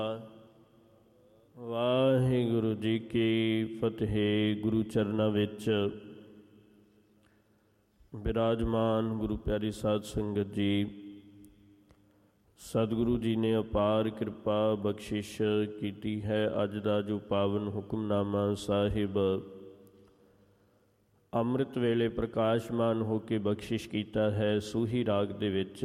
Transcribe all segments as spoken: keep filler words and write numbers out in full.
ਵਾਹਿਗੁਰੂ ਜੀ ਕੀ ਫਤਿਹ। ਗੁਰੂ ਚਰਨਾਂ ਵਿੱਚ ਬਿਰਾਜਮਾਨ ਗੁਰੂ ਪਿਆਰੀ ਸਾਧ ਸੰਗਤ ਜੀ, ਸਤਿਗੁਰੂ ਜੀ ਨੇ ਅਪਾਰ ਕਿਰਪਾ ਬਖਸ਼ਿਸ਼ ਕੀਤੀ ਹੈ। ਅੱਜ ਦਾ ਜੋ ਪਾਵਨ ਹੁਕਮਨਾਮਾ ਸਾਹਿਬ ਅੰਮ੍ਰਿਤ ਵੇਲੇ ਪ੍ਰਕਾਸ਼ਮਾਨ ਹੋ ਕੇ ਬਖਸ਼ਿਸ਼ ਕੀਤਾ ਹੈ, ਸੂਹੀ ਰਾਗ ਦੇ ਵਿੱਚ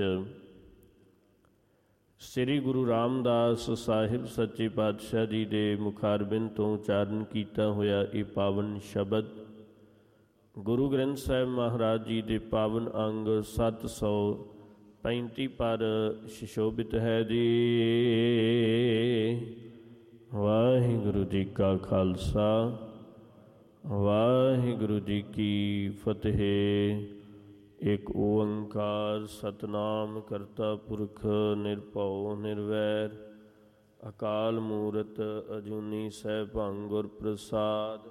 ਸ੍ਰੀ ਗੁਰੂ ਰਾਮਦਾਸ ਸਾਹਿਬ ਸੱਚੇ ਪਾਤਸ਼ਾਹ ਜੀ ਦੇ ਮੁਖਾਰਬਿੰਦ ਤੋਂ ਉਚਾਰਨ ਕੀਤਾ ਹੋਇਆ ਇਹ ਪਾਵਨ ਸ਼ਬਦ ਗੁਰੂ ਗ੍ਰੰਥ ਸਾਹਿਬ ਮਹਾਰਾਜ ਜੀ ਦੇ ਪਾਵਨ ਅੰਗ ਸੱਤ ਸੌ ਪੈਂਤੀ ਪਰ ਸੁਸ਼ੋਭਿਤ ਹੈ ਜੀ। ਵਾਹਿਗੁਰੂ ਜੀ ਕਾ ਖਾਲਸਾ, ਵਾਹਿਗੁਰੂ ਜੀ ਕੀ ਫਤਿਹ। ਇੱਕ ਓੰਕਾਰ ਸਤਨਾਮ ਕਰਤਾ ਪੁਰਖ ਨਿਰਭਉ ਨਿਰਵੈਰ, ਅਕਾਲ ਮੂਰਤ ਅਜੂਨੀ ਸੈਭੰ ਗੁਰ ਪ੍ਰਸਾਦ।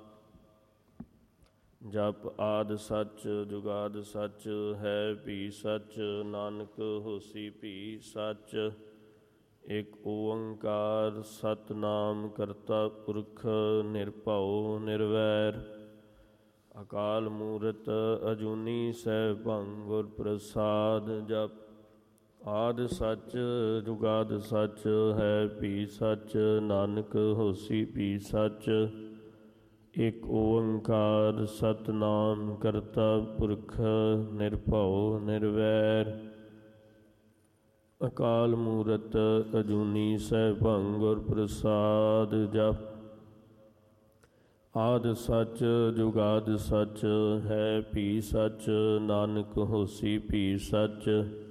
ਜਪ ਆਦਿ ਸੱਚ ਜੁਗਾਦਿ ਸੱਚ, ਹੈ ਭੀ ਸੱਚ ਨਾਨਕ ਹੋਸੀ ਭੀ ਸੱਚ। ਇੱਕ ਓੰਕਾਰ ਸਤਨਾਮ ਕਰਤਾ ਪੁਰਖ ਨਿਰਭਉ ਨਿਰਵੈਰ, ਅਕਾਲ ਮੂਰਤ ਅਜੂਨੀ ਸੈਭੰ ਗੁਰ ਪ੍ਰਸਾਦ। ਜਪ ਆਦਿ ਸੱਚ ਜੁਗਾਦਿ ਸੱਚ, ਹੈ ਭੀ ਸੱਚ ਨਾਨਕ ਹੋਸੀ ਭੀ ਸੱਚ। ਇੱਕ ਓੰਕਾਰ ਸਤਨਾਮ ਕਰਤਾ ਪੁਰਖ ਨਿਰਭਉ ਨਿਰਵੈਰ, ਅਕਾਲ ਮੂਰਤ ਅਜੂਨੀ ਸੈਭੰ ਗੁਰ ਪ੍ਰਸਾਦ। ਜਪ ਆਦਿ ਸੱਚ ਜੁਗਾਦਿ ਸੱਚ, ਹੈ ਭੀ ਸੱਚ ਨਾਨਕ ਹੋਸੀ ਭੀ ਸੱਚ।